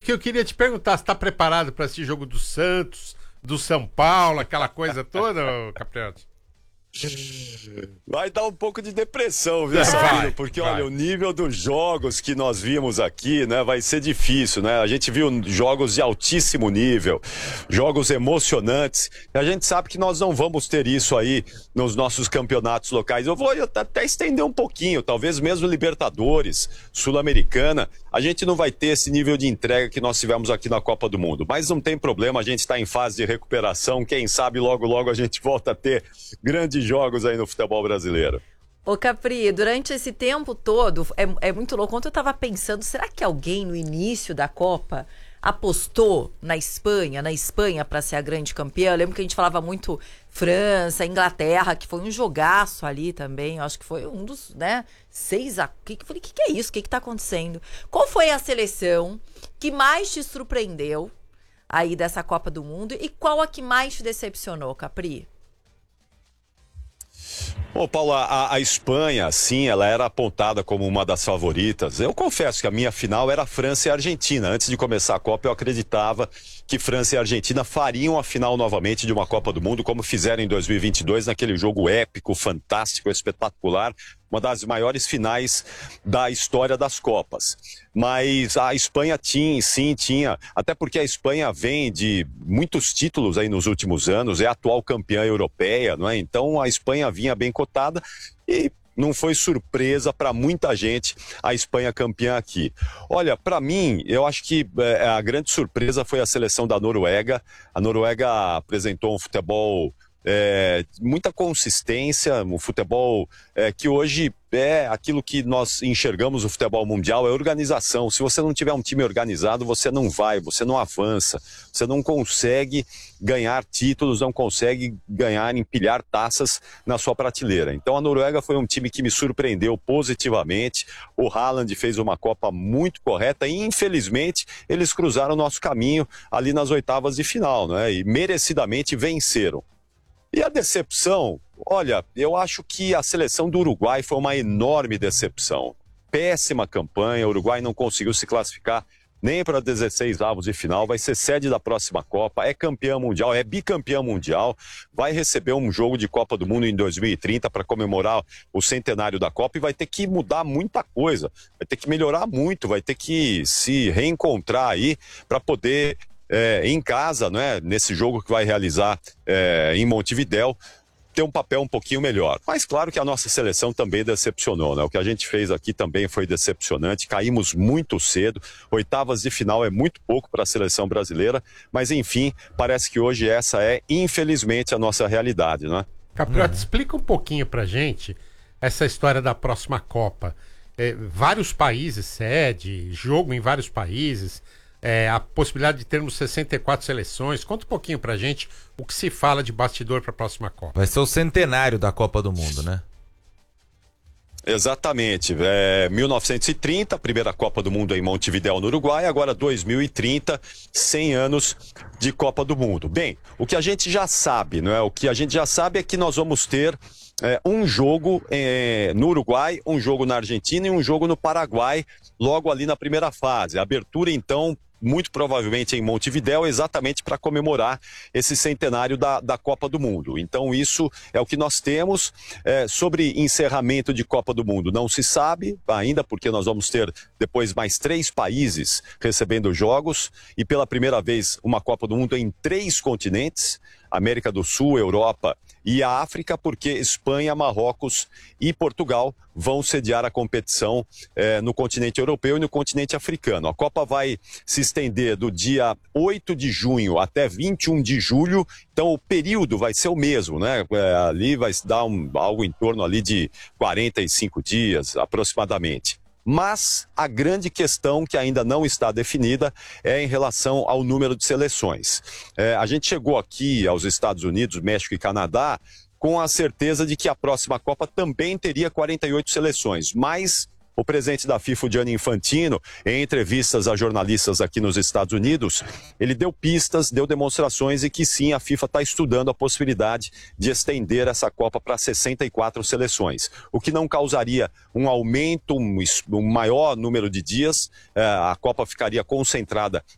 que eu queria te perguntar, você está preparado para esse jogo do Santos, do São Paulo, aquela coisa toda, Capriotti? Vai dar um pouco de depressão, viu, Sabino? Porque, olha, o nível dos jogos que nós vimos aqui, né, vai ser difícil, né? A gente viu jogos de altíssimo nível, jogos emocionantes, e a gente sabe que nós não vamos ter isso aí nos nossos campeonatos locais. Eu vou até estender um pouquinho, talvez mesmo Libertadores, Sul-Americana, a gente não vai ter esse nível de entrega que nós tivemos aqui na Copa do Mundo. Mas não tem problema, a gente está em fase de recuperação, quem sabe logo logo a gente volta a ter grandes jogos aí no futebol brasileiro. Ô Capri, durante esse tempo todo, é muito louco. Ontem eu tava pensando, será que alguém no início da Copa apostou na Espanha para ser a grande campeã? Eu lembro que a gente falava muito França, Inglaterra, que foi um jogaço ali também. Eu acho que foi um dos, né, 6-1. Falei, o que é isso? O que tá acontecendo? Qual foi a seleção que mais te surpreendeu aí dessa Copa do Mundo e qual a que mais te decepcionou, Capri? Bom, Paula, a Espanha, sim, ela era apontada como uma das favoritas. Eu confesso que a minha final era França e Argentina. Antes de começar a Copa, eu acreditava que França e Argentina fariam a final novamente de uma Copa do Mundo, como fizeram em 2022, naquele jogo épico, fantástico, espetacular, uma das maiores finais da história das Copas. Mas a Espanha tinha, até porque a Espanha vem de muitos títulos aí nos últimos anos, é a atual campeã europeia, não é? Então a Espanha vinha bem cotada e não foi surpresa para muita gente a Espanha campeã aqui. Olha, para mim, eu acho que a grande surpresa foi a seleção da Noruega. A Noruega apresentou um futebol muita consistência, um futebol que hoje é aquilo que nós enxergamos no futebol mundial, é organização. Se você não tiver um time organizado, você não vai, você não avança, você não consegue ganhar títulos, não consegue ganhar, empilhar taças na sua prateleira. Então a Noruega foi um time que me surpreendeu positivamente, o Haaland fez uma Copa muito correta e infelizmente eles cruzaram o nosso caminho ali nas oitavas de final, né? E merecidamente venceram. E a decepção, olha, eu acho que a seleção do Uruguai foi uma enorme decepção. Péssima campanha, o Uruguai não conseguiu se classificar nem para 16 avos de final, vai ser sede da próxima Copa, é campeã mundial, é bicampeã mundial, vai receber um jogo de Copa do Mundo em 2030 para comemorar o centenário da Copa e vai ter que mudar muita coisa, vai ter que melhorar muito, vai ter que se reencontrar aí para poder... em casa, né, nesse jogo que vai realizar em Montevidéu, ter um papel um pouquinho melhor. Mas claro que a nossa seleção também decepcionou, né? O que a gente fez aqui também foi decepcionante, caímos muito cedo, oitavas de final é muito pouco para a seleção brasileira, mas enfim, parece que hoje essa é, infelizmente, a nossa realidade, né? Capriotti, explica um pouquinho pra gente essa história da próxima Copa. Vários países sede, jogo em vários países... a possibilidade de termos 64 seleções. Conta um pouquinho pra gente o que se fala de bastidor para a próxima Copa. Vai ser o centenário da Copa do Mundo, né? Exatamente. 1930, a primeira Copa do Mundo em Montevidéu, no Uruguai. Agora 2030, 100 anos de Copa do Mundo. Bem, o que a gente já sabe, não é? O que a gente já sabe é que nós vamos ter um jogo no Uruguai, um jogo na Argentina e um jogo no Paraguai, logo ali na primeira fase. A abertura, então, muito provavelmente em Montevidéu, exatamente para comemorar esse centenário da Copa do Mundo. Então isso é o que nós temos. Sobre encerramento de Copa do Mundo não se sabe ainda, porque nós vamos ter depois mais 3 países recebendo jogos e pela primeira vez uma Copa do Mundo em 3 continentes, América do Sul, Europa e a África, porque Espanha, Marrocos e Portugal vão sediar a competição no continente europeu e no continente africano. A Copa vai se estender do dia 8 de junho até 21 de julho, então o período vai ser o mesmo, né? Ali vai se dar algo em torno ali de 45 dias aproximadamente. Mas a grande questão que ainda não está definida é em relação ao número de seleções. A gente chegou aqui aos Estados Unidos, México e Canadá com a certeza de que a próxima Copa também teria 48 seleções, mas o presidente da FIFA, o Gianni Infantino, em entrevistas a jornalistas aqui nos Estados Unidos, ele deu pistas, deu demonstrações e que sim, a FIFA está estudando a possibilidade de estender essa Copa para 64 seleções, o que não causaria um aumento, um maior número de dias, a Copa ficaria concentrada